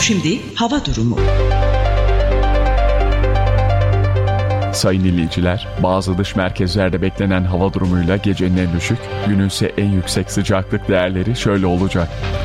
Şimdi hava durumu. Sayın dinleyiciler, bazı dış merkezlerde beklenen hava durumuyla gecenin en düşük, günün ise en yüksek sıcaklık değerleri şöyle olacak.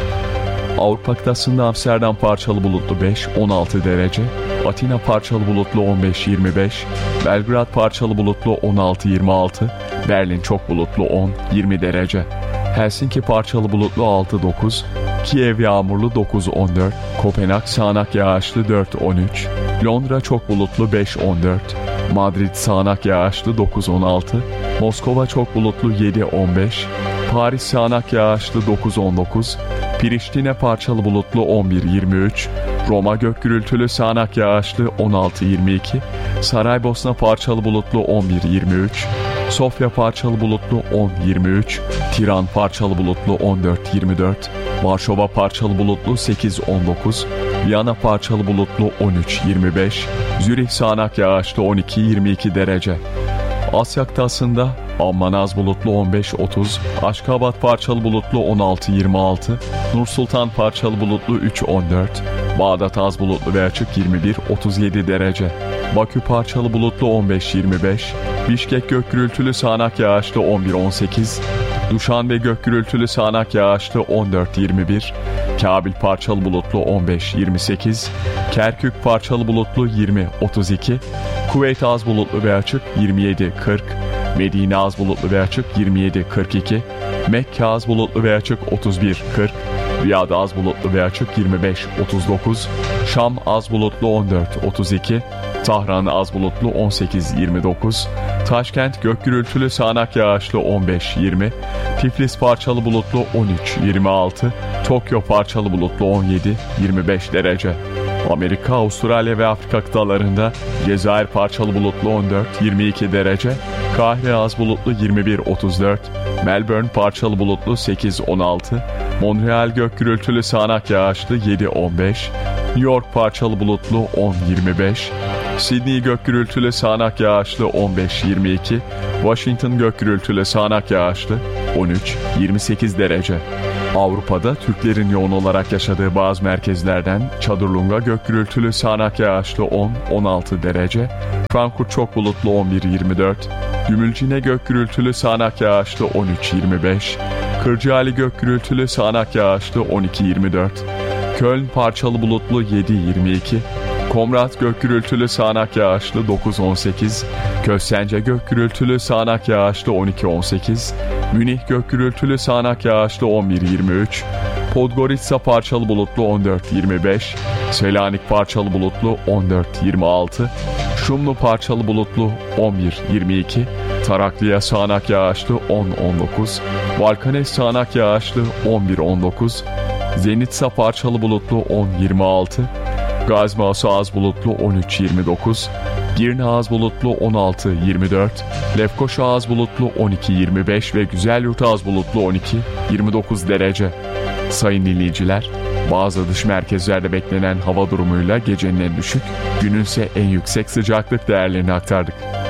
Avrupa kıtasında Amsterdam parçalı bulutlu 5-16 derece, Atina parçalı bulutlu 15-25, Belgrad parçalı bulutlu 16-26, Berlin çok bulutlu 10-20 derece, Helsinki parçalı bulutlu 6-9, Kiev yağmurlu 9-14, Kopenhag sağanak yağışlı 4-13, Londra çok bulutlu 5-14, Madrid sağanak yağışlı 9-16, Moskova çok bulutlu 7-15, Paris sağanak yağışlı 9-19, Priştine parçalı bulutlu 11-23, Roma gök gürültülü sağanak yağışlı 16-22, Saraybosna parçalı bulutlu 11-23, Sofya parçalı bulutlu 10-23, Tiran parçalı bulutlu 14-24, Varşova parçalı bulutlu 8-19, Viyana parçalı bulutlu 13-25, Zürih sağanak yağışlı 12-22 derece. Asya kıtasında Amman az bulutlu 15-30, Aşkabat parçalı bulutlu 16-26, Nursultan parçalı bulutlu 3-14, Bağdat az bulutlu ve açık 21-37 derece. Bakü parçalı bulutlu 15-25, Bişkek gök gürültülü sağanak yağışlı 11-18, Duşanbe gök gürültülü sağanak yağışlı 14-21, Kabil parçalı bulutlu 15-28, Kerkük parçalı bulutlu 20-32, Kuveyt az bulutlu ve açık 27-40, Medine az bulutlu ve açık 27-42, Mekke az bulutlu ve açık 31-40, Riyad az bulutlu ve açık 25-39, Şam az bulutlu 14-32, Tahran az bulutlu 18-29, Taşkent gök gürültülü sağanak yağışlı 15-20, Tiflis parçalı bulutlu 13-26, Tokyo parçalı bulutlu 17-25 derece. Amerika, Avustralya ve Afrika kıtalarında Cezayir parçalı bulutlu 14-22 derece, Kahire az bulutlu 21-34, Melbourne parçalı bulutlu 8-16, Montreal gök gürültülü sağanak yağışlı 7-15, New York parçalı bulutlu 10-25, Sydney gök gürültülü sağanak yağışlı 15-22, Washington gök gürültülü sağanak yağışlı 13-28 derece. Avrupa'da Türklerin yoğun olarak yaşadığı bazı merkezlerden Çadırlunga gök gürültülü sağanak yağışlı 10-16 derece, Frankfurt çok bulutlu 11-24, Gümülcine gök gürültülü sağanak yağışlı 13-25, Kırcaali gök gürültülü sağanak yağışlı 12-24, Köln parçalı bulutlu 7-22, Komrat gök gürültülü sağanak yağışlı 9-18, Köstence gök gürültülü sağanak yağışlı 12-18, Münih gök gürültülü sağanak yağışlı 11-23, Podgorica parçalı bulutlu 14-25, Selanik parçalı bulutlu 14-26, Şumlu parçalı bulutlu 11-22, Taraklıya sağanak yağışlı 10-19, Valkanes sağanak yağışlı 11-19, Zenitsa parçalı bulutlu 10-26, Gazmasu az bulutlu 13-29, Girne az bulutlu 16-24, Lefkoşa az bulutlu 12-25 ve Güzelyurt az bulutlu 12-29 derece. Sayın dinleyiciler, bazı dış merkezlerde beklenen hava durumuyla gecenin en düşük, günün ise en yüksek sıcaklık değerlerini aktardık.